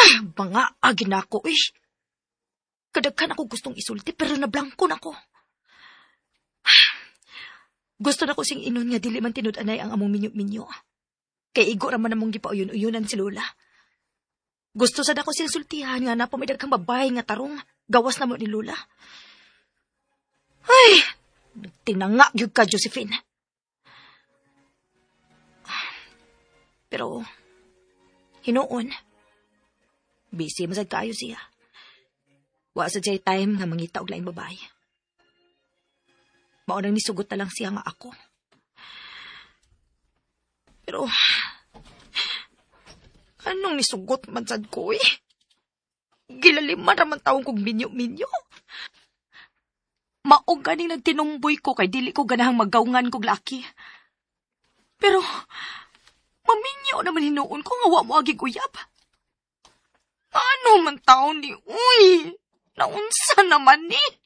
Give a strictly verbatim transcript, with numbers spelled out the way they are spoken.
Mga agin ako eh. Kadaghan ako gustong isulti pero nablangko na ko. Gusto na ko sing inon nga dili man tinud-anay ang among minyo-minyo. Kay igo raman namong gipauyon-uyonan si Lola. Gusto sad ako sing sultihan nga na pamidag kang babae nga tarong. Gawas na mo ni Lola. Ay, tinanga gyud ka, Josephine. Pero, hinuon, busy masad kaayo siya. Wa sa siya time nga mangita og laing babae. Maunang nisugot na lang siya nga ako. Pero, anong nisugot man sad ko eh? Gilaliman raman taong kong minyo-minyo. Maong ganing nagtinumboy ko kay dili ko ganahang magawngan kog laki. Pero, maminyo naman hinuon ko nga wa mo agig uyab. Ano man taon ni, uy, naunsa naman ni?